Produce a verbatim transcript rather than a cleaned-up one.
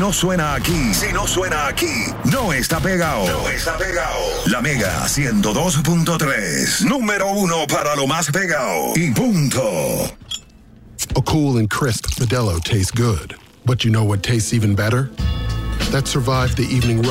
no suena aquí, si no suena aquí, no está pegado. No está pegado. La Mega ciento dos punto tres. Número uno para lo más pegado. Y punto. A cool and crisp Modelo tastes good. But you know what tastes even better? That survived the evening rush